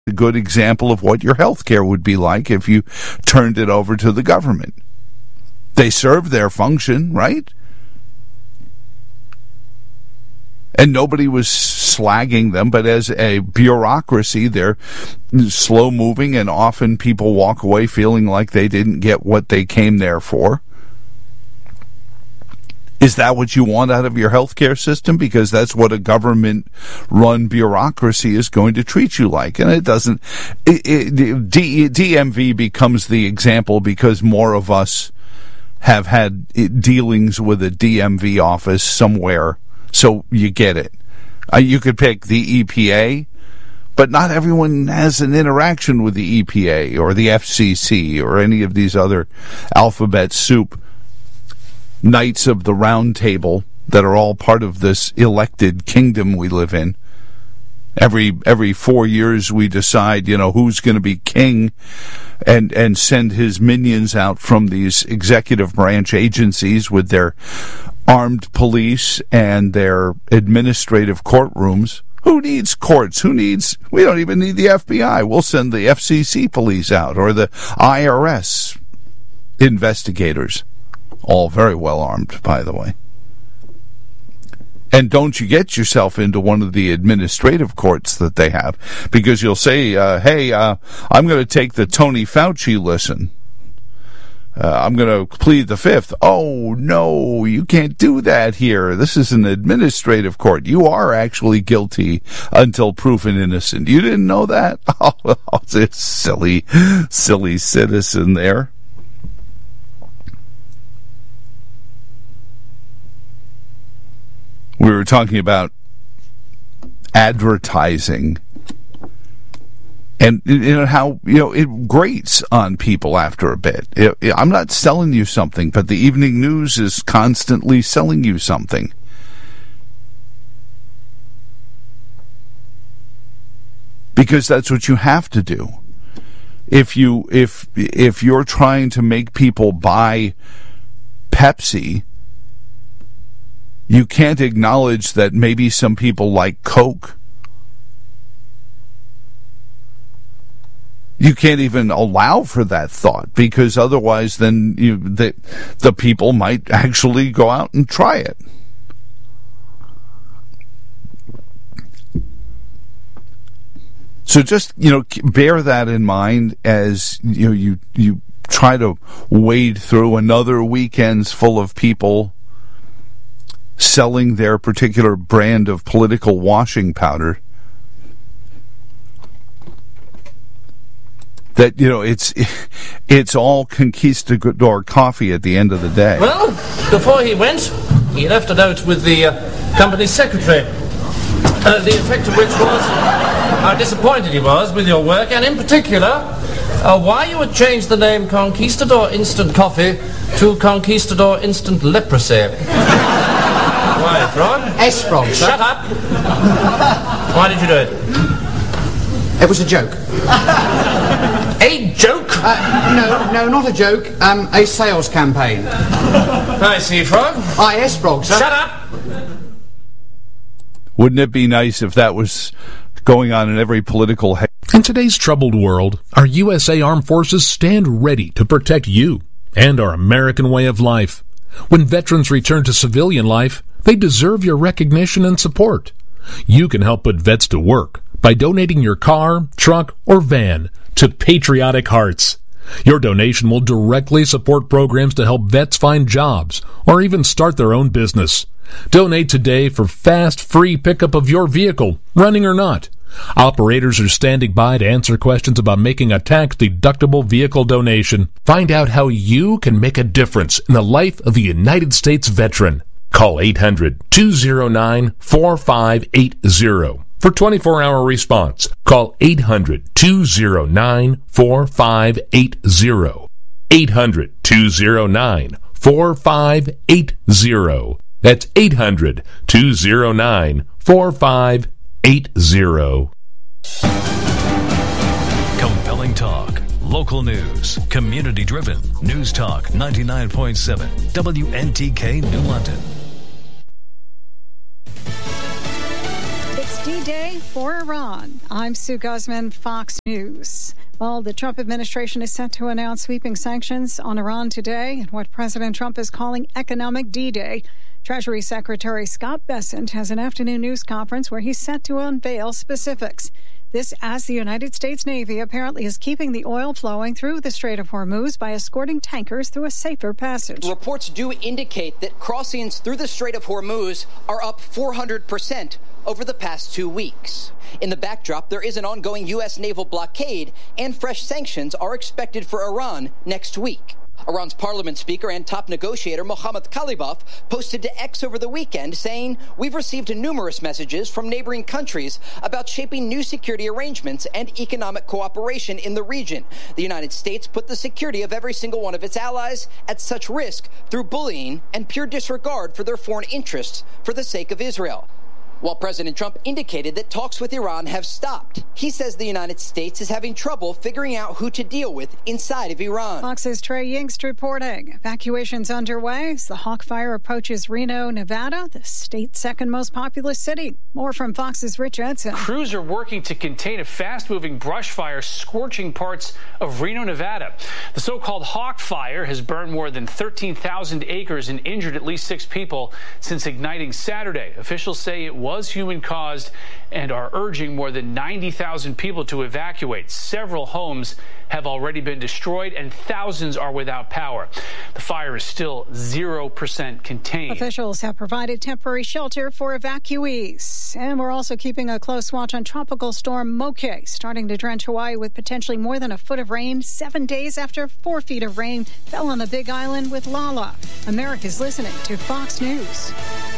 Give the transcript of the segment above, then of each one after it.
a good example of what your health care would be like if you turned it over to the government. They serve their function, right? And nobody was slagging them, but as a bureaucracy, they're slow-moving, and often people walk away feeling like they didn't get what they came there for. Is that what you want out of your healthcare system? Because that's what a government-run bureaucracy is going to treat you like. And it doesn't. DMV becomes the example because more of us have had dealings with a DMV office somewhere. So you get it. You could pick the EPA, but not everyone has an interaction with the EPA or the FCC or any of these other alphabet soup knights of the round table that are all part of this elected kingdom we live in. Every 4 years we decide, who's going to be king and send his minions out from these executive branch agencies with their armed police and their administrative courtrooms. Who needs courts? We don't even need the FBI. We'll send the FCC police out or the IRS investigators. All very well armed, by the way. And don't you get yourself into one of the administrative courts that they have, because you'll say, hey, I'm going to take the Tony Fauci listen. I'm going to plead the fifth. Oh, no, you can't do that here. This is an administrative court. You are actually guilty until proven innocent. You didn't know that? Oh, this silly citizen there. We were talking about advertising and how it grates on people after a bit. I'm not selling you something, but the evening news is constantly selling you something. Because that's what you have to do. If you're trying to make people buy Pepsi, you can't acknowledge that maybe some people like Coke. You can't even allow for that thought, because otherwise then the people might actually go out and try it. So just, bear that in mind as you try to wade through another weekends full of people selling their particular brand of political washing powder. That, it's all conquistador coffee at the end of the day. Well, before he went, he left a note with the company secretary, the effect of which was how disappointed he was with your work, and in particular, why you had changed the name Conquistador Instant Coffee to Conquistador Instant Leprosy. Why, Frog? S-Frog, sir. Shut up! Why did you do it? It was a joke. A joke? No, not a joke. A sales campaign. I see, Frog. S-Frog, sir. Shut up! Wouldn't it be nice if that was going on in every political... In today's troubled world, our USA Armed Forces stand ready to protect you and our American way of life. When veterans return to civilian life, they deserve your recognition and support. You can help put vets to work by donating your car, truck, or van to Patriotic Hearts. Your donation will directly support programs to help vets find jobs or even start their own business. Donate today for fast, free pickup of your vehicle, running or not. Operators are standing by to answer questions about making a tax-deductible vehicle donation. Find out how you can make a difference in the life of a United States veteran. Call 800-209-4580 for 24-hour response. Call 800-209-4580. 800-209-4580. That's 800-209-4580. Compelling talk, local news, community-driven. News Talk 99.7 WNTK New London. It's D-Day day for Iran. I'm Sue Guzman, Fox News. Well, the Trump administration is set to announce sweeping sanctions on Iran today in what President Trump is calling economic D-Day. Treasury Secretary Scott Bessent has an afternoon news conference where he's set to unveil specifics. This as the United States Navy apparently is keeping the oil flowing through the Strait of Hormuz by escorting tankers through a safer passage. Reports do indicate that crossings through the Strait of Hormuz are up 400% over the past 2 weeks. In the backdrop, there is an ongoing U.S. naval blockade, and fresh sanctions are expected for Iran next week. Iran's parliament speaker and top negotiator Mohammad Khalibaf posted to X over the weekend saying, "We've received numerous messages from neighboring countries about shaping new security arrangements and economic cooperation in the region. The United States put the security of every single one of its allies at such risk through bullying and pure disregard for their foreign interests for the sake of Israel." While President Trump indicated that talks with Iran have stopped, he says the United States is having trouble figuring out who to deal with inside of Iran. Fox's Trey Yingst reporting. Evacuations underway as the Hawk Fire approaches Reno, Nevada, the state's second most populous city. More from Fox's Rich Edson. Crews are working to contain a fast-moving brush fire scorching parts of Reno, Nevada. The so-called Hawk Fire has burned more than 13,000 acres and injured at least 6 people since igniting Saturday. Officials say it was human-caused and are urging more than 90,000 people to evacuate. Several homes have already been destroyed and thousands are without power. The fire is still 0% contained. Officials have provided temporary shelter for evacuees. And we're also keeping a close watch on Tropical Storm Moke, starting to drench Hawaii with potentially more than a foot of rain 7 days after 4 feet of rain fell on the Big Island with Lala. America's listening to Fox News.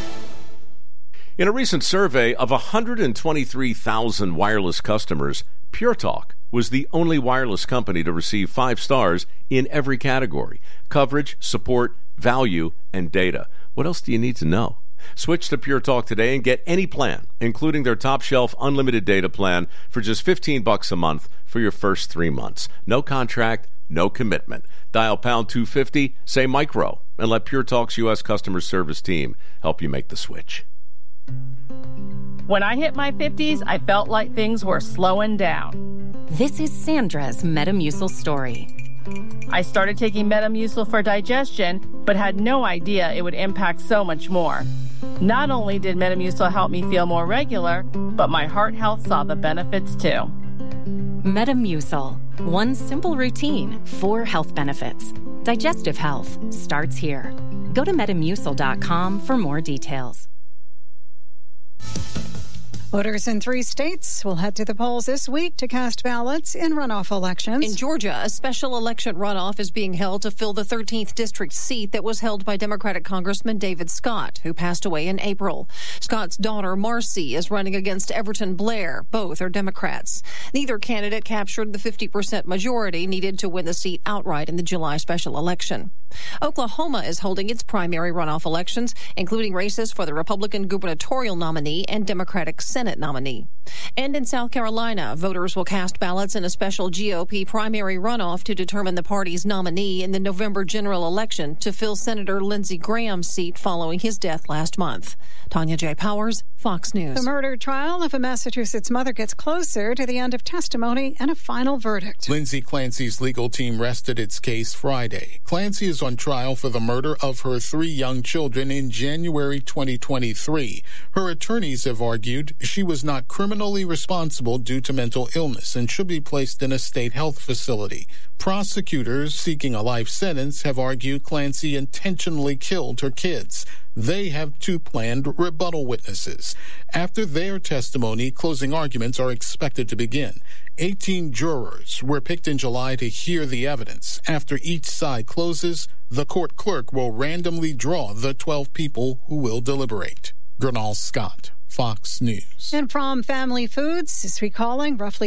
In a recent survey of 123,000 wireless customers, Pure Talk was the only wireless company to receive 5 stars in every category: coverage, support, value, and data. What else do you need to know? Switch to Pure Talk today and get any plan, including their top-shelf unlimited data plan, for just $15 a month for your first 3 months. No contract, no commitment. Dial pound 250, say micro, and let Pure Talk's U.S. customer service team help you make the switch. When I hit my 50s, I felt like things were slowing down. This is Sandra's Metamucil story. I started taking Metamucil for digestion, but had no idea it would impact so much more. Not only did Metamucil help me feel more regular, but my heart health saw the benefits too. Metamucil. One simple routine, 4 health benefits. Digestive health starts here. Go to Metamucil.com for more details. Voters in 3 states will head to the polls this week to cast ballots in runoff elections. In Georgia, a special election runoff is being held to fill the 13th district seat that was held by Democratic Congressman David Scott, who passed away in April. Scott's daughter, Marcy, is running against Everton Blair. Both are Democrats. Neither candidate captured the 50% majority needed to win the seat outright in the July special election. Oklahoma is holding its primary runoff elections, including races for the Republican gubernatorial nominee and Democratic Senate nominee. And in South Carolina, voters will cast ballots in a special GOP primary runoff to determine the party's nominee in the November general election to fill Senator Lindsey Graham's seat following his death last month. Tanya J. Powers, Fox News. The murder trial of a Massachusetts mother gets closer to the end of testimony and a final verdict. Lindsay Clancy's legal team rested its case Friday. Clancy is on trial for the murder of her 3 young children in January 2023. Her attorneys have argued she was not criminally responsible due to mental illness and should be placed in a state health facility. Prosecutors seeking a life sentence have argued Clancy intentionally killed her kids. They have 2 planned rebuttal witnesses. After their testimony, closing arguments are expected to begin. 18 jurors were picked in July to hear the evidence. After each side closes, the court clerk will randomly draw the 12 people who will deliberate. Gernal Scott, Fox News. And from Family Foods is recalling roughly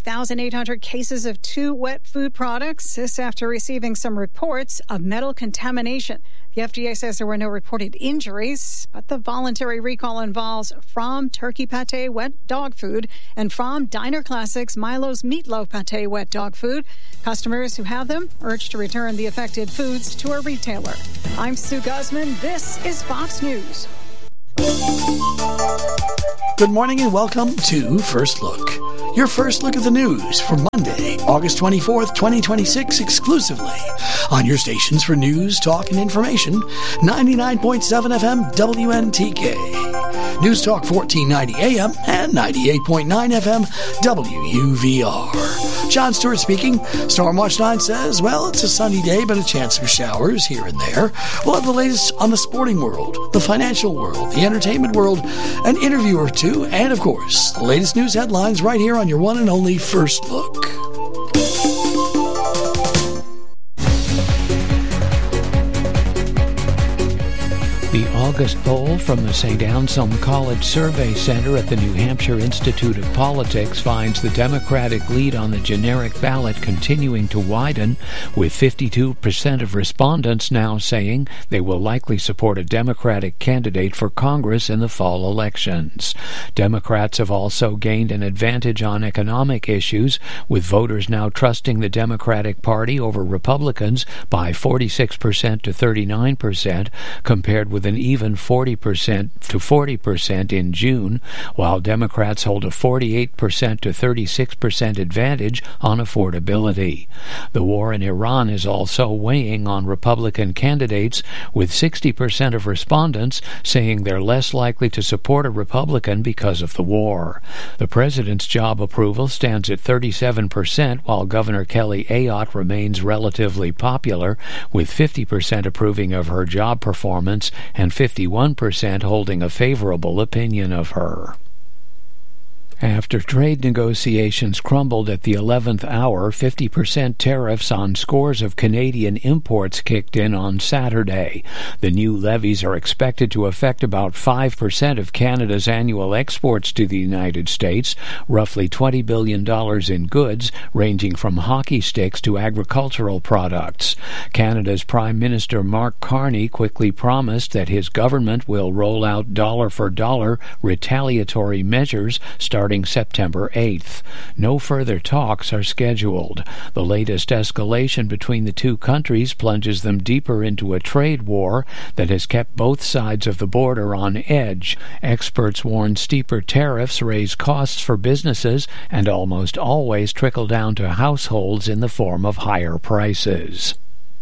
5,800 cases of 2 wet food products. This after receiving some reports of metal contamination. The FDA says there were no reported injuries, but the voluntary recall involves From Turkey Pate wet dog food and From Diner Classics Milo's Meatloaf Pate wet dog food. Customers who have them urged to return the affected foods to a retailer. I'm Sue Guzman. This is Fox News. Good morning and welcome to First Look. Your first look at the news for Monday, August 24th, 2026, exclusively on your stations for news, talk, and information, 99.7 FM WNTK, News Talk 1490 AM, and 98.9 FM WUVR. John Stewart speaking. Stormwatch 9 says, well, it's a sunny day, but a chance for showers here and there. We'll have the latest on the sporting world, the financial world, the entertainment world, an interview or two, and, of course, the latest news headlines right here on your one and only First Look. The August poll from the St. Anselm College Survey Center at the New Hampshire Institute of Politics finds the Democratic lead on the generic ballot continuing to widen, with 52% of respondents now saying they will likely support a Democratic candidate for Congress in the fall elections. Democrats have also gained an advantage on economic issues, with voters now trusting the Democratic Party over Republicans by 46% to 39%, compared with an even 40% to 40% in June, while Democrats hold a 48% to 36% advantage on affordability. The war in Iran is also weighing on Republican candidates, with 60% of respondents saying they're less likely to support a Republican because of the war. The president's job approval stands at 37%, while Governor Kelly Ayotte remains relatively popular, with 50% approving of her job performance and 51% holding a favorable opinion of her. After trade negotiations crumbled at the 11th hour, 50% tariffs on scores of Canadian imports kicked in on Saturday. The new levies are expected to affect about 5% of Canada's annual exports to the United States, roughly $20 billion in goods, ranging from hockey sticks to agricultural products. Canada's Prime Minister Mark Carney quickly promised that his government will roll out dollar-for-dollar retaliatory measures starting September 8th. No further talks are scheduled. The latest escalation between the two countries plunges them deeper into a trade war that has kept both sides of the border on edge. Experts warn steeper tariffs raise costs for businesses and almost always trickle down to households in the form of higher prices.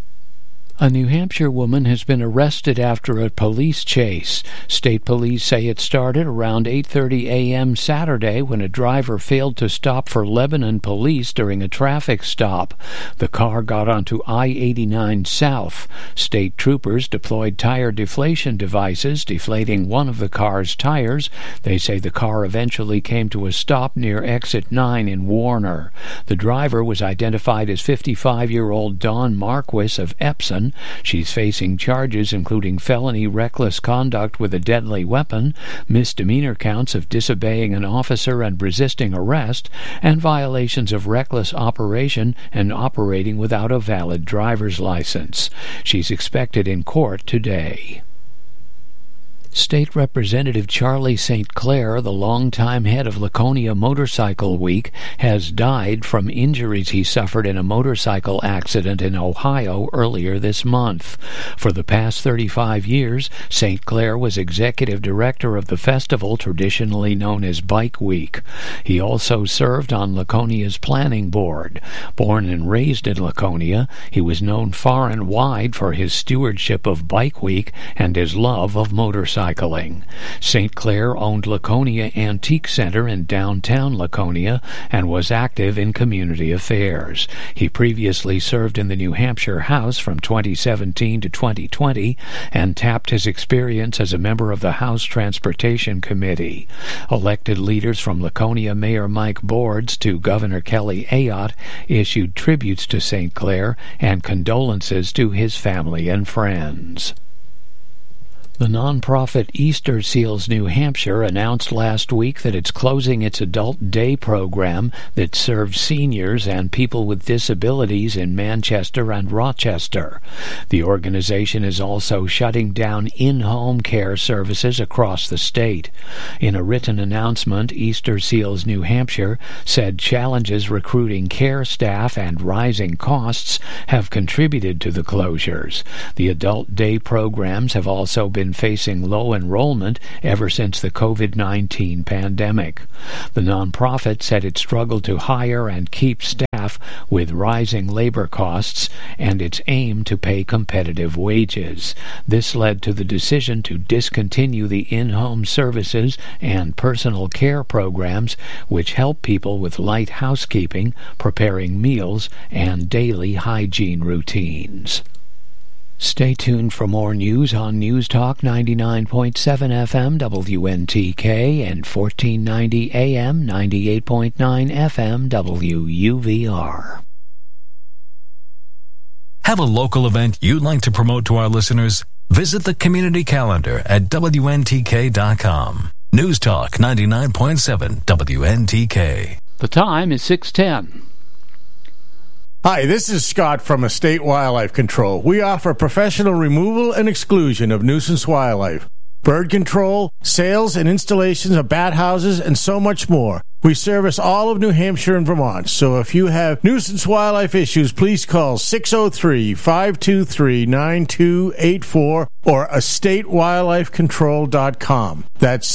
A New Hampshire woman has been arrested after a police chase. State police say it started around 8:30 a.m. Saturday when a driver failed to stop for Lebanon police during a traffic stop. The car got onto I-89 South. State troopers deployed tire deflation devices, deflating one of the car's tires. They say the car eventually came to a stop near Exit 9 in Warner. The driver was identified as 55-year-old Dawn Marquis of Epsom. She's facing charges including felony reckless conduct with a deadly weapon, misdemeanor counts of disobeying an officer and resisting arrest, and violations of reckless operation and operating without a valid driver's license. She's expected in court today. State Representative Charlie St. Clair, the longtime head of Laconia Motorcycle Week, has died from injuries he suffered in a motorcycle accident in Ohio earlier this month. For the past 35 years, St. Clair was executive director of the festival traditionally known as Bike Week. He also served on Laconia's planning board. Born and raised in Laconia, he was known far and wide for his stewardship of Bike Week and his love of motorcycling. St. Clair owned Laconia Antique Center in downtown Laconia and was active in community affairs. He previously served in the New Hampshire House from 2017 to 2020 and tapped his experience as a member of the House Transportation Committee. Elected leaders from Laconia Mayor Mike Boards to Governor Kelly Ayotte issued tributes to St. Clair and condolences to his family and friends. The nonprofit Easter Seals New Hampshire announced last week that it's closing its adult day program that serves seniors and people with disabilities in Manchester and Rochester. The organization is also shutting down in-home care services across the state. In a written announcement, Easter Seals New Hampshire said challenges recruiting care staff and rising costs have contributed to the closures. The adult day programs have also been been facing low enrollment ever since the COVID-19 pandemic. The nonprofit said it struggled to hire and keep staff with rising labor costs and its aim to pay competitive wages. This led to the decision to discontinue the in-home services and personal care programs which help people with light housekeeping, preparing meals, and daily hygiene routines. Stay tuned for more news on News Talk 99.7 FM WNTK and 1490 AM 98.9 FM WUVR. Have a local event you'd like to promote to our listeners? Visit the community calendar at WNTK.com. News Talk 99.7 WNTK. The time is 6:10. Hi, this is Scott from Estate Wildlife Control. We offer professional removal and exclusion of nuisance wildlife, bird control, sales and installations of bat houses, and so much more. We service all of New Hampshire and Vermont, so if you have nuisance wildlife issues, please call 603-523-9284 or estatewildlifecontrol.com. That's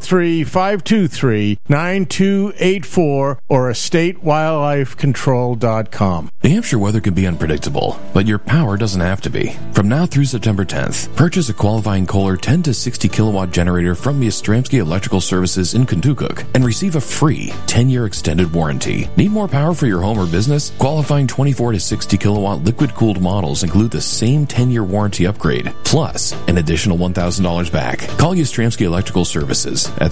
603-523-9284 or estatewildlifecontrol.com. New Hampshire weather can be unpredictable, but your power doesn't have to be. From now through September 10th, purchase a qualifying Kohler 10 to 60 kilowatt generator from Yastrzemski Electrical Services in Kentucky and receive a free 10-year extended warranty. Need more power for your home or business? Qualifying 24 to 60 kilowatt liquid-cooled models include the same 10-year warranty upgrade, plus an additional $1,000 back. Call Yastrzemski Electrical Services at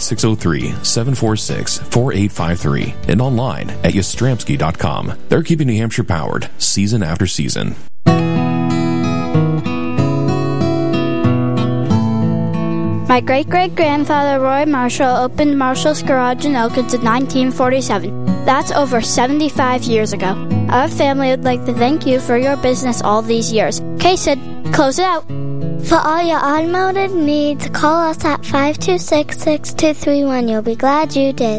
603-746-4853 and online at yastrzemski.com. They're keeping New Hampshire powered season after season. My great-great-grandfather Roy Marshall opened Marshall's Garage in Elkins in 1947. That's over 75 years ago. Our family would like to thank you for your business all these years. Okay, Sid, close it out. For all your automotive needs, call us at 526-6231. You'll be glad you did.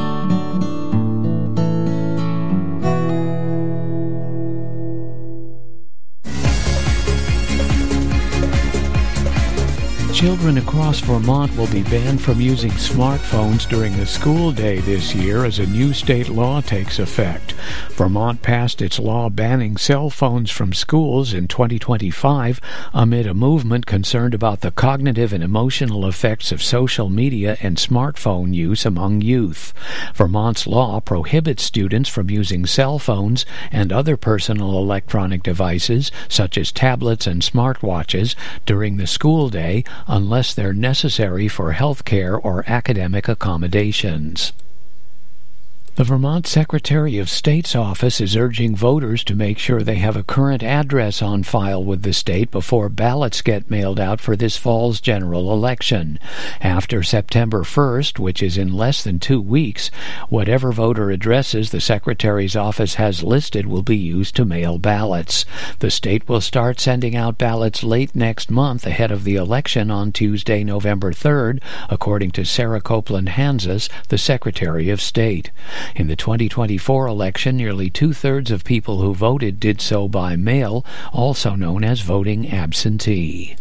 Children across Vermont will be banned from using smartphones during the school day this year as a new state law takes effect. Vermont passed its law banning cell phones from schools in 2025 amid a movement concerned about the cognitive and emotional effects of social media and smartphone use among youth. Vermont's law prohibits students from using cell phones and other personal electronic devices, such as tablets and smartwatches, during the school day unless they're necessary for health care or academic accommodations. The Vermont Secretary of State's office is urging voters to make sure they have a current address on file with the state before ballots get mailed out for this fall's general election. After September 1st, which is in less than 2 weeks, whatever voter addresses the Secretary's office has listed will be used to mail ballots. The state will start sending out ballots late next month ahead of the election on Tuesday, November 3rd, according to Sarah Copeland Hanzas, the Secretary of State. In the 2024 election, nearly two-thirds of people who voted did so by mail, also known as voting absentee.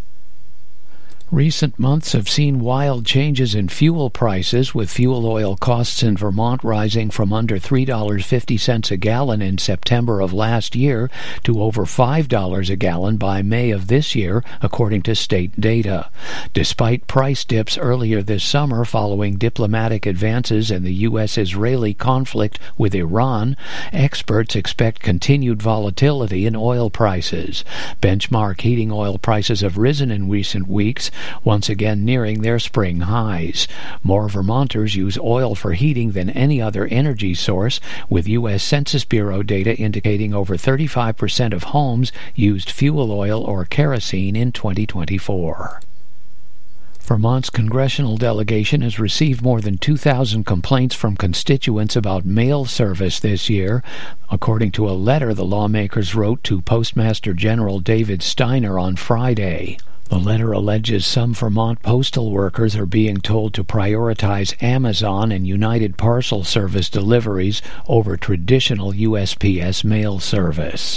Recent months have seen wild changes in fuel prices, with fuel oil costs in Vermont rising from under $3.50 a gallon in September of last year to over $5 a gallon by May of this year, according to state data. Despite price dips earlier this summer following diplomatic advances in the U.S.-Israeli conflict with Iran, experts expect continued volatility in oil prices. Benchmark heating oil prices have risen in recent weeks, once again nearing their spring highs. More Vermonters use oil for heating than any other energy source, with U.S. Census Bureau data indicating over 35% of homes used fuel oil or kerosene in 2024. Vermont's congressional delegation has received more than 2,000 complaints from constituents about mail service this year, according to a letter the lawmakers wrote to Postmaster General David Steiner on Friday. The letter alleges some Vermont postal workers are being told to prioritize Amazon and United Parcel Service deliveries over traditional USPS mail service.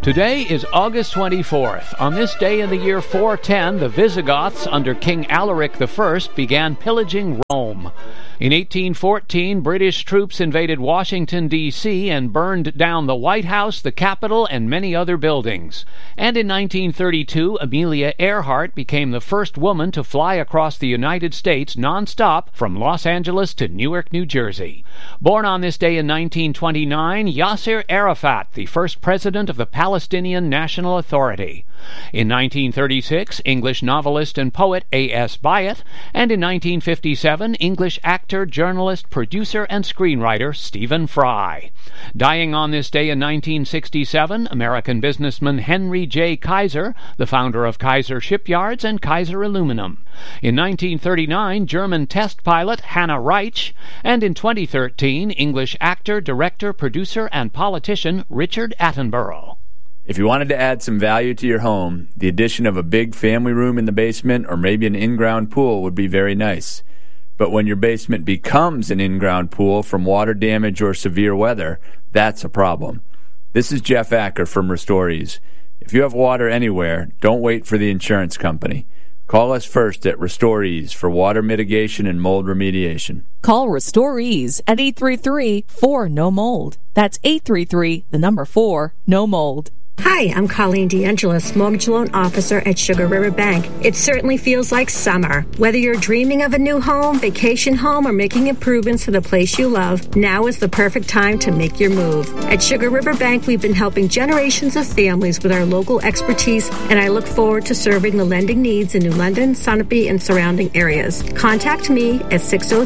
Today is August 24th. On this day in the year 410, the Visigoths under King Alaric I began pillaging Rome. In 1814, British troops invaded Washington, D.C. and burned down the White House, the Capitol, and many other buildings. And in 1932, Amelia Earhart became the first woman to fly across the United States nonstop from Los Angeles to Newark, New Jersey. Born on this day in 1929, Yasser Arafat, the first president of the Palestinian National Authority. In 1936, English novelist and poet A.S. Byatt, and in 1957, English actor, journalist, producer, and screenwriter Stephen Fry. Dying on this day in 1967, American businessman Henry J. Kaiser, the founder of Kaiser Shipyards and Kaiser Aluminum. In 1939, German test pilot Hannah Reich, and in 2013, English actor, director, producer, and politician Richard Attenborough. If you wanted to add some value to your home, the addition of a big family room in the basement or maybe an in-ground pool would be very nice. But when your basement becomes an in-ground pool from water damage or severe weather, that's a problem. This is Jeff Acker from Restorees. If you have water anywhere, don't wait for the insurance company. Call us first at Restorees for water mitigation and mold remediation. Call Restorees at 833-4-NO-MOLD. That's 833-4-NO-MOLD. Hi, I'm Colleen DeAngelis, Mortgage Loan Officer at Sugar River Bank. It certainly feels like summer. Whether you're dreaming of a new home, vacation home, or making improvements to the place you love, now is the perfect time to make your move. At Sugar River Bank, we've been helping generations of families with our local expertise, and I look forward to serving the lending needs in New London, Sunapee, and surrounding areas. Contact me at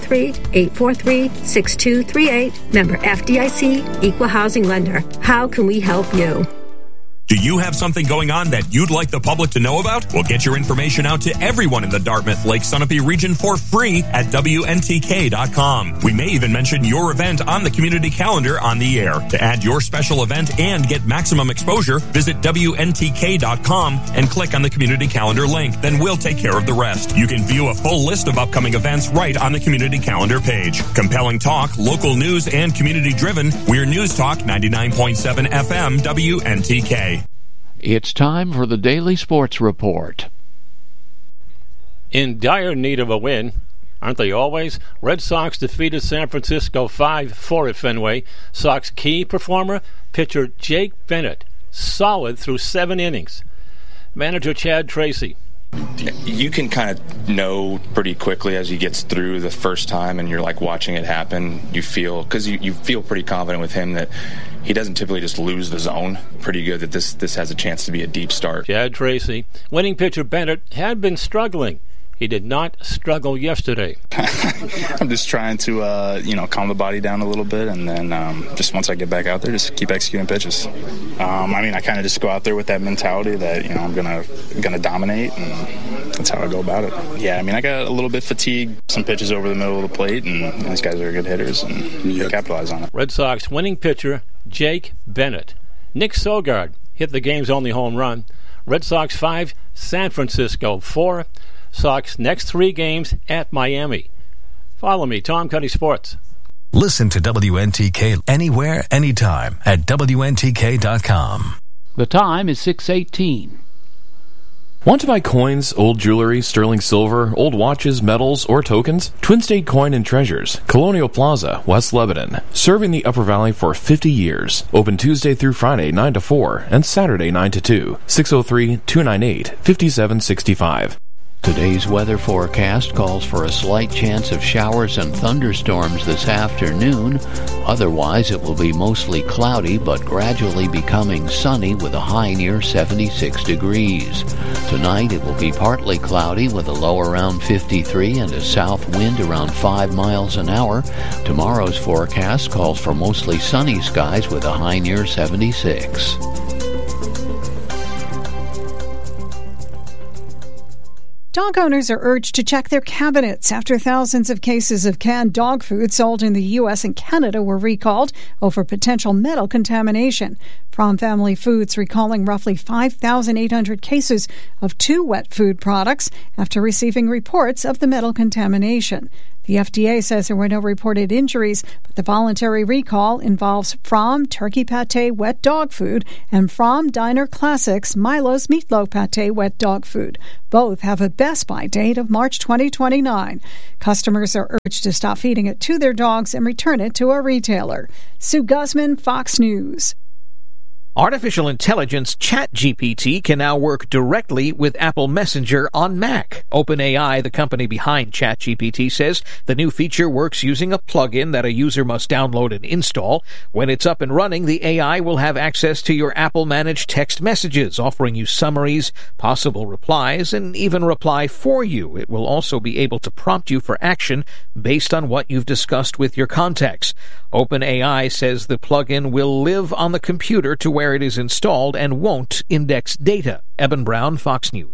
603-843-6238, member FDIC, Equal Housing Lender. How can we help you? Do you have something going on that you'd like the public to know about? Well, get your information out to everyone in the Dartmouth Lake Sunapee region for free at WNTK.com. We may even mention your event on the community calendar on the air. To add your special event and get maximum exposure, visit WNTK.com and click on the community calendar link. Then we'll take care of the rest. You can view a full list of upcoming events right on the community calendar page. Compelling talk, local news, and community-driven. We're News Talk 99.7 FM WNTK. It's time for the Daily Sports Report. In dire need of a win, aren't they always? Red Sox defeated San Francisco 5-4 at Fenway. Sox key performer, pitcher Jake Bennett, solid through 7 innings. Manager Chad Tracy. You can kind of know pretty quickly as he gets through the first time and you're like watching it happen. You feel, because you feel pretty confident with him that he doesn't typically just lose the zone. Pretty good that this has a chance to be a deep start. Chad Tracy. Winning pitcher Bennett had been struggling. He did not struggle yesterday. I'm just trying to, calm the body down a little bit, and then just once I get back out there, just keep executing pitches. I kind of just go out there with that mentality that, I'm gonna dominate, and that's how I go about it. Yeah, I got a little bit fatigued, some pitches over the middle of the plate, and these guys are good hitters, and they capitalize on it. Red Sox winning pitcher Jake Bennett. Nick Sogard hit the game's only home run. Red Sox 5, San Francisco 4. Sox next 3 games at Miami. Follow me, Tom Cuddy Sports. Listen to WNTK anywhere, anytime at WNTK.com. The time is 6:18. Want to buy coins, old jewelry, sterling silver, old watches, medals, or tokens? Twin State Coin and Treasures, Colonial Plaza, West Lebanon. Serving the Upper Valley for 50 years. Open Tuesday through Friday 9 to 4 and Saturday 9 to 2. 603-298-5765. Today's weather forecast calls for a slight chance of showers and thunderstorms this afternoon. Otherwise, it will be mostly cloudy but gradually becoming sunny with a high near 76 degrees. Tonight, it will be partly cloudy with a low around 53 and a south wind around 5 miles an hour. Tomorrow's forecast calls for mostly sunny skies with a high near 76. Dog owners are urged to check their cabinets after thousands of cases of canned dog food sold in the U.S. and Canada were recalled over potential metal contamination. From Family Foods recalling roughly 5,800 cases of 2 wet food products after receiving reports of the metal contamination. The FDA says there were no reported injuries, but the voluntary recall involves Fromm Turkey Pate wet dog food and Fromm Diner Classics Milo's Meatloaf Pate wet dog food. Both have a best-by date of March 2029. Customers are urged to stop feeding it to their dogs and return it to a retailer. Sue Guzman, Fox News. Artificial intelligence ChatGPT can now work directly with Apple Messenger on Mac. OpenAI, the company behind ChatGPT, says the new feature works using a plugin that a user must download and install. When it's up and running, the AI will have access to your Apple-managed text messages, offering you summaries, possible replies, and even reply for you. It will also be able to prompt you for action based on what you've discussed with your contacts. OpenAI says the plugin will live on the computer to where it is installed and won't index data. Eben Brown, Fox News.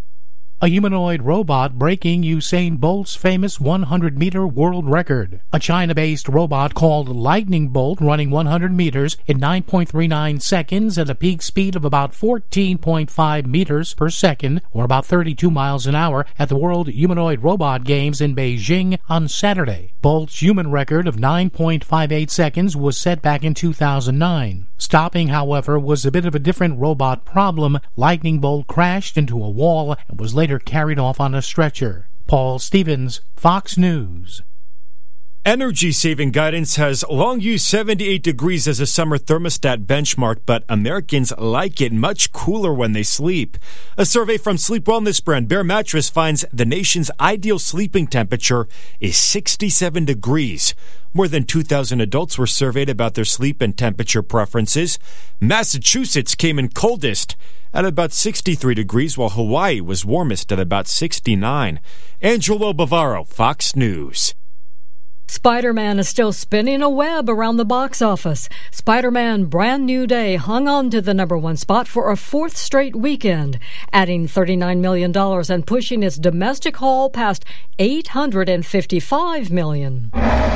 A humanoid robot breaking Usain Bolt's famous 100-meter world record. A China-based robot called Lightning Bolt running 100 meters in 9.39 seconds at a peak speed of about 14.5 meters per second, or about 32 miles an hour, at the World Humanoid Robot Games in Beijing on Saturday. Bolt's human record of 9.58 seconds was set back in 2009. Stopping, however, was a bit of a different robot problem. Lightning Bolt crashed into a wall and was later carried off on a stretcher. Paul Stevens, Fox News. Energy-saving guidance has long used 78 degrees as a summer thermostat benchmark, but Americans like it much cooler when they sleep. A survey from sleep wellness brand Bare Mattress finds the nation's ideal sleeping temperature is 67 degrees. More than 2,000 adults were surveyed about their sleep and temperature preferences. Massachusetts came in coldest at about 63 degrees, while Hawaii was warmest at about 69. Angelo Bavaro, Fox News. Spider-Man is still spinning a web around the box office. Spider-Man Brand New Day hung on to the #1 spot for a fourth straight weekend, adding $39 million and pushing its domestic haul past $855 million.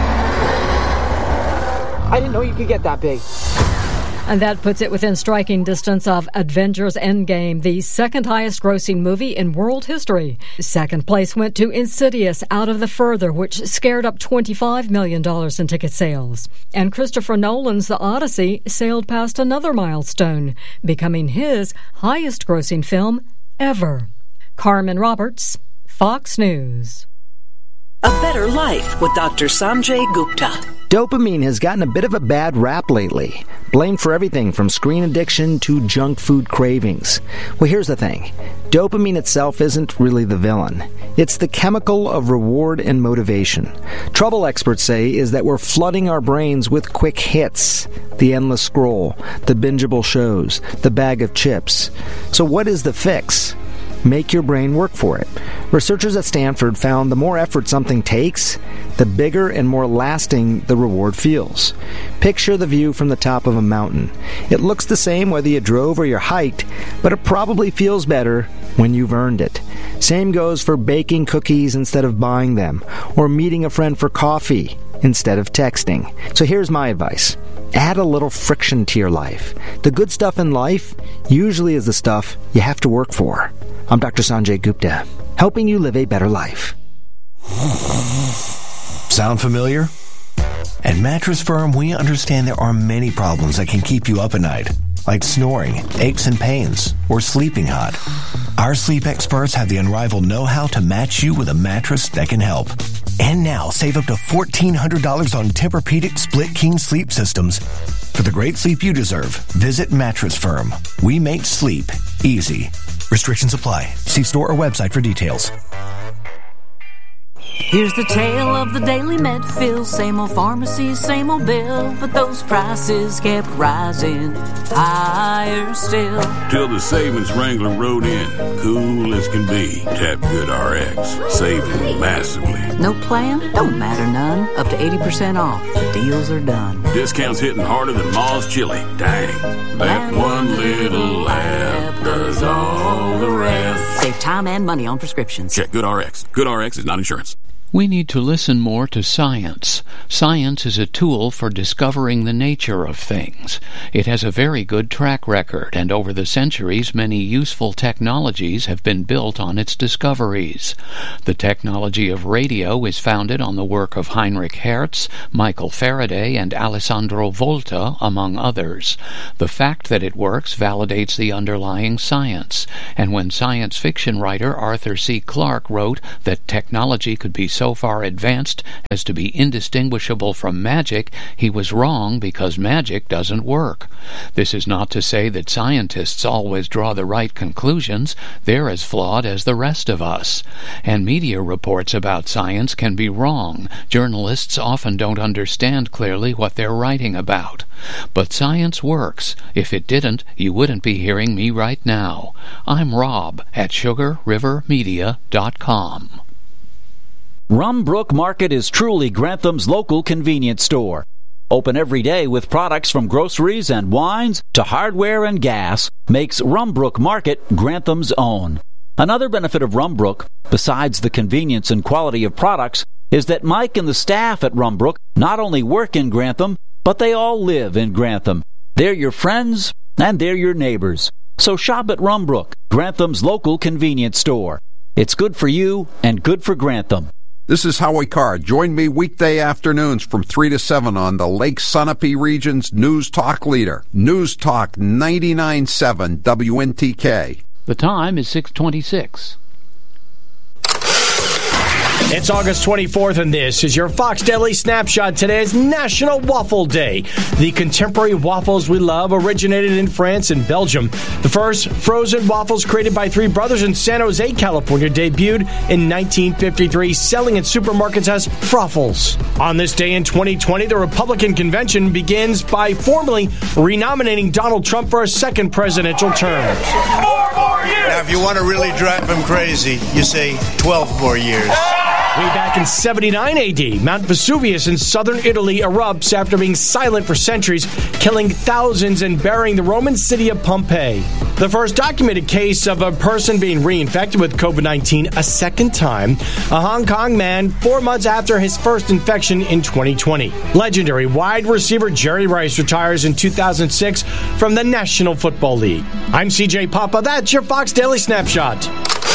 I didn't know you could get that big. And that puts it within striking distance of Avengers Endgame, the second highest grossing movie in world history. Second place went to Insidious Out of the Further, which scared up $25 million in ticket sales. And Christopher Nolan's The Odyssey sailed past another milestone, becoming his highest grossing film ever. Carmen Roberts, Fox News. A Better Life with Dr. Sanjay Gupta. Dopamine has gotten a bit of a bad rap lately, blamed for everything from screen addiction to junk food cravings. Well, here's the thing. Dopamine itself isn't really the villain. It's the chemical of reward and motivation. Trouble experts say is that we're flooding our brains with quick hits. The endless scroll, the bingeable shows, the bag of chips. So what is the fix? Make your brain work for it. Researchers at Stanford found the more effort something takes, the bigger and more lasting the reward feels. Picture the view from the top of a mountain. It looks the same whether you drove or you hiked, but it probably feels better when you've earned it. Same goes for baking cookies instead of buying them, or meeting a friend for coffee instead of texting. So here's my advice. Add a little friction to your life. The good stuff in life usually is the stuff you have to work for. I'm Dr. Sanjay Gupta, helping you live a better life. Sound familiar? At Mattress Firm, we understand there are many problems that can keep you up at night, like snoring, aches and pains, or sleeping hot. Our sleep experts have the unrivaled know-how to match you with a mattress that can help. And now, save up to $1,400 on Tempur-Pedic Split King sleep systems. For the great sleep you deserve, visit Mattress Firm. We make sleep easy. Restrictions apply. See store or website for details. Here's the tale of the Daily Medfill. Same old pharmacy, same old bill, but those prices kept rising higher still. Till the savings Wrangler rode in, cool as can be. Tap GoodRx, saving massively. No plan? Don't matter none. Up to 80% off. The deals are done. Discounts hitting harder than Ma's chili. Dang. That one little app does all the rest. Save time and money on prescriptions. Check GoodRx. GoodRx is not insurance. We need to listen more to science. Science is a tool for discovering the nature of things. It has a very good track record, and over the centuries many useful technologies have been built on its discoveries. The technology of radio is founded on the work of Heinrich Hertz, Michael Faraday, and Alessandro Volta, among others. The fact that it works validates the underlying science, and when science fiction writer Arthur C. Clarke wrote that technology could be so far advanced as to be indistinguishable from magic, he was wrong because magic doesn't work. This is not to say that scientists always draw the right conclusions. They're as flawed as the rest of us. And media reports about science can be wrong. Journalists often don't understand clearly what they're writing about. But science works. If it didn't, you wouldn't be hearing me right now. I'm Rob at SugarRiverMedia.com. Rumbrook Market is truly Grantham's local convenience store. Open every day with products from groceries and wines to hardware and gas makes Rumbrook Market Grantham's own. Another benefit of Rumbrook, besides the convenience and quality of products, is that Mike and the staff at Rumbrook not only work in Grantham, but they all live in Grantham. They're your friends and they're your neighbors. So shop at Rumbrook, Grantham's local convenience store. It's good for you and good for Grantham. This is Howie Carr. Join me weekday afternoons from 3 to 7 on the Lake Sunapee region's News Talk leader, News Talk 99.7 WNTK. The time is 6:26. It's August 24th, and this is your Fox Daily Snapshot. Today is National Waffle Day. The contemporary waffles we love originated in France and Belgium. The first frozen waffles created by three brothers in San Jose, California, debuted in 1953, selling in supermarkets as Froffles. On this day in 2020, the Republican convention begins by formally renominating Donald Trump for a second presidential term. 4 more years! Now, if you want to really drive him crazy, you say 12 more years. Way back in 79 AD, Mount Vesuvius in southern Italy erupts after being silent for centuries, killing thousands and burying the Roman city of Pompeii. The first documented case of a person being reinfected with COVID-19 a second time, a Hong Kong man 4 months after his first infection in 2020. Legendary wide receiver Jerry Rice retires in 2006 from the National Football League. I'm CJ Papa. That's your Fox Daily Snapshot.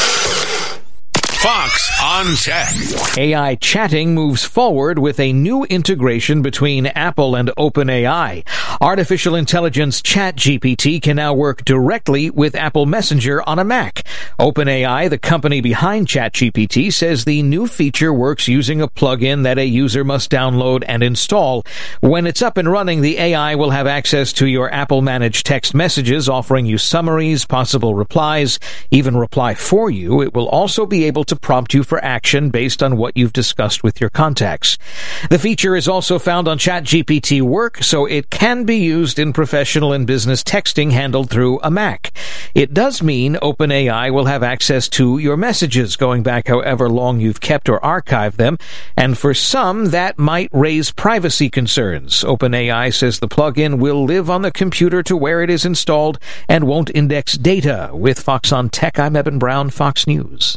Fox on Tech. AI chatting moves forward with a new integration between Apple and OpenAI. Artificial intelligence ChatGPT can now work directly with Apple Messenger on a Mac. OpenAI, the company behind ChatGPT, says the new feature works using a plugin that a user must download and install. When it's up and running, the AI will have access to your Apple-managed text messages, offering you summaries, possible replies, even reply for you. It will also be able to prompt you for action based on what you've discussed with your contacts. The feature is also found on ChatGPT Work, so it can be used in professional and business texting handled through a Mac. It does mean OpenAI will have access to your messages going back however long you've kept or archived them, and for some, that might raise privacy concerns. OpenAI says the plugin will live on the computer to where it is installed and won't index data. With Fox on Tech, I'm Eben Brown, Fox News.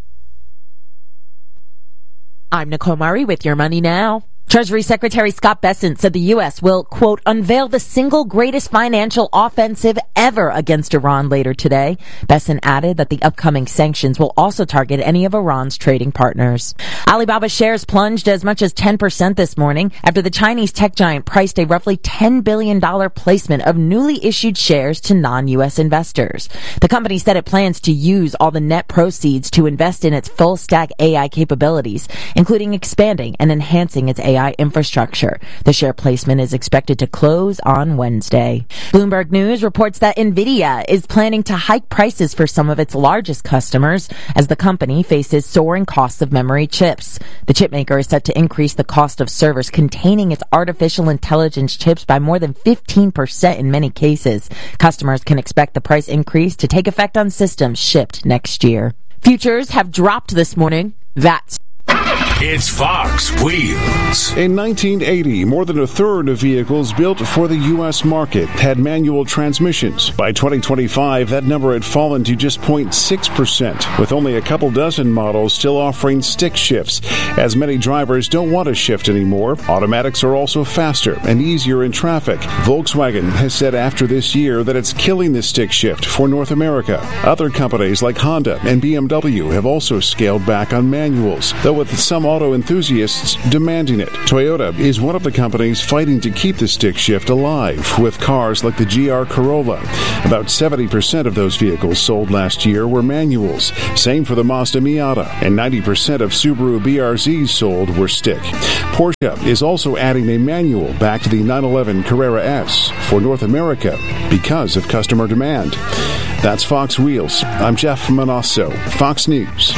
I'm Nicole Murray with Your Money Now. Treasury Secretary Scott Bessent said the U.S. will, quote, unveil the single greatest financial offensive ever against Iran later today. Bessent added that the upcoming sanctions will also target any of Iran's trading partners. Alibaba shares plunged as much as 10% this morning after the Chinese tech giant priced a roughly $10 billion placement of newly issued shares to non-U.S. investors. The company said it plans to use all the net proceeds to invest in its full-stack AI capabilities, including expanding and enhancing its AI infrastructure. The share placement is expected to close on Wednesday. Bloomberg News reports that NVIDIA is planning to hike prices for some of its largest customers as the company faces soaring costs of memory chips. The chipmaker is set to increase the cost of servers containing its artificial intelligence chips by more than 15% in many cases. Customers can expect the price increase to take effect on systems shipped next year. Futures have dropped this morning. That's It's Fox Wheels. In 1980, more than a third of vehicles built for the U.S. market had manual transmissions. By 2025, that number had fallen to just 0.6%, with only a couple dozen models still offering stick shifts, as many drivers don't want to shift anymore. Automatics are also faster and easier in traffic. Volkswagen has said after this year that it's killing the stick shift for North America. Other companies like Honda and BMW have also scaled back on manuals, though with some auto enthusiasts demanding it. Toyota is one of the companies fighting to keep the stick shift alive with cars like the GR Corolla. About 70% of those vehicles sold last year were manuals. Same for the Mazda Miata, and 90% of Subaru BRZs sold were stick. Porsche is also adding a manual back to the 911 Carrera S for North America because of customer demand. That's Fox Wheels. I'm Jeff Manasso, Fox News.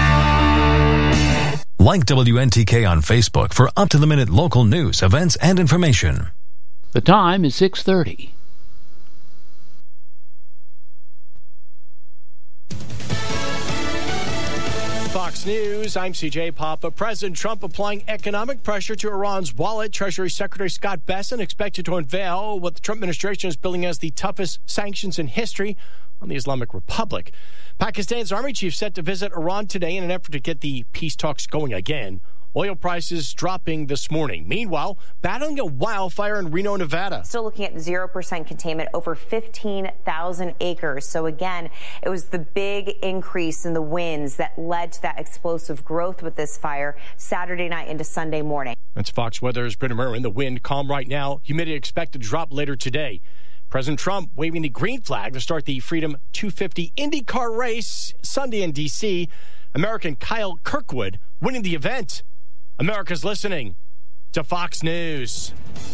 Like WNTK on Facebook for up-to-the-minute local news, events, and information. The time is 6:30. Fox News, I'm CJ Papa. President Trump applying economic pressure to Iran's wallet. Treasury Secretary Scott Bessent expected to unveil what the Trump administration is billing as the toughest sanctions in history on the Islamic Republic. Pakistan's army chief set to visit Iran today in an effort to get the peace talks going again. Oil prices dropping this morning. Meanwhile, battling a wildfire in Reno, Nevada. Still looking at 0% containment, over 15,000 acres. So again, it was the big increase in the winds that led to that explosive growth with this fire Saturday night into Sunday morning. That's Fox Weather's Britta Merwin. The wind calm right now. Humidity expected to drop later today. President Trump waving the green flag to start the Freedom 250 IndyCar race Sunday in D.C. American Kyle Kirkwood winning the event. America's listening to Fox News.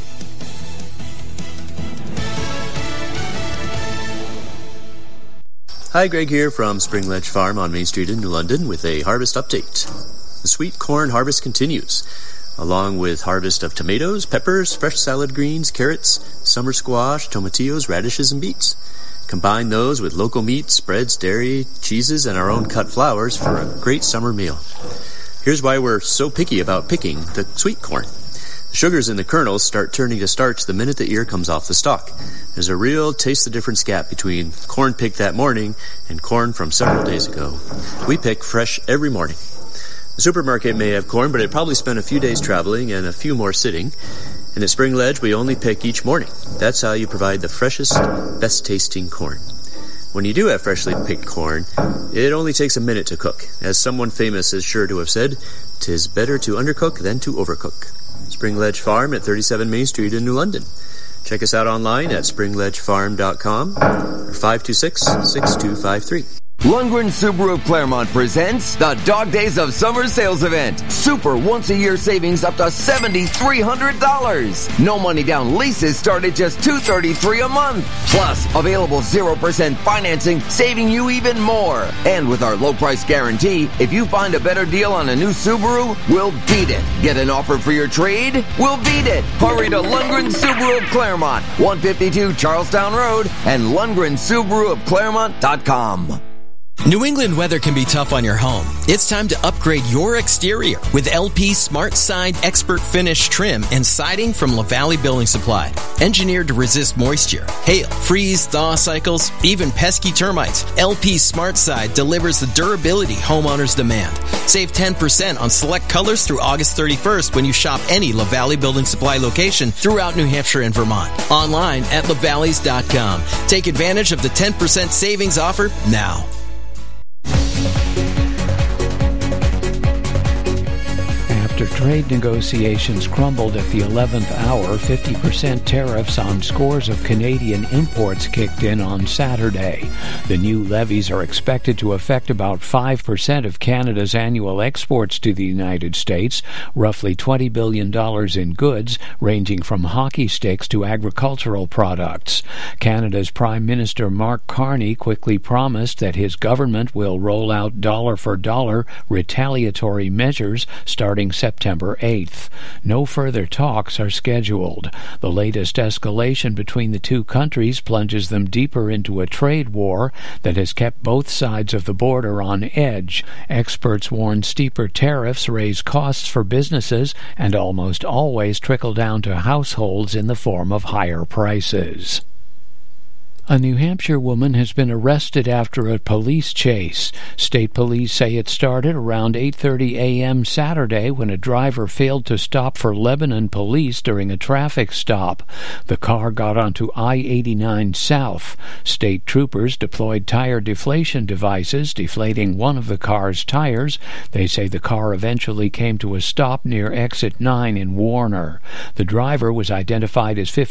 Hi, Greg here from Spring Ledge Farm on Main Street in New London with a harvest update. The sweet corn harvest continues, along with harvest of tomatoes, peppers, fresh salad greens, carrots, summer squash, tomatillos, radishes, and beets. Combine those with local meats, breads, dairy, cheeses, and our own cut flours for a great summer meal. Here's why we're so picky about picking the sweet corn. The sugars in the kernels start turning to starch the minute the ear comes off the stalk. There's a real taste the difference gap between corn picked that morning and corn from several days ago. We pick fresh every morning. The supermarket may have corn, but it probably spent a few days traveling and a few more sitting. And at Spring Ledge, we only pick each morning. That's how you provide the freshest, best-tasting corn. When you do have freshly picked corn, it only takes a minute to cook. As someone famous is sure to have said, 'tis better to undercook than to overcook. Spring Ledge Farm at 37 Main Street in New London. Check us out online at springledgefarm.com or 526-6253. Lundgren Subaru of Claremont presents the Dog Days of Summer Sales Event. Super once-a-year savings up to $7,300. No money down leases start at just $233 a month. Plus, available 0% financing, saving you even more. And with our low price guarantee, if you find a better deal on a new Subaru, we'll beat it. Get an offer for your trade? We'll beat it. Hurry to Lundgren Subaru of Claremont, 152 Charlestown Road, and LundgrenSubaruofClaremont.com. New England weather can be tough on your home. It's time to upgrade your exterior with LP Smart Side Expert Finish trim and siding from LaValley Building Supply. Engineered to resist moisture, hail, freeze, thaw cycles, even pesky termites, LP Smart Side delivers the durability homeowners demand. Save 10% on select colors through August 31st when you shop any LaValley Building Supply location throughout New Hampshire and Vermont. Online at lavalleys.com. Take advantage of the 10% savings offer now. After trade negotiations crumbled at the 11th hour, 50% tariffs on scores of Canadian imports kicked in on Saturday. The new levies are expected to affect about 5% of Canada's annual exports to the United States, roughly $20 billion in goods, ranging from hockey sticks to agricultural products. Canada's Prime Minister Mark Carney quickly promised that his government will roll out dollar-for-dollar retaliatory measures starting September September 8th. No further talks are scheduled. The latest escalation between the two countries plunges them deeper into a trade war that has kept both sides of the border on edge. Experts warn steeper tariffs raise costs for businesses and almost always trickle down to households in the form of higher prices. A New Hampshire woman has been arrested after a police chase. State police say it started around 8:30 a.m. Saturday when a driver failed to stop for Lebanon police during a traffic stop. The car got onto I-89 South. State troopers deployed tire deflation devices, deflating one of the car's tires. They say the car eventually came to a stop near Exit 9 in Warner. The driver was identified as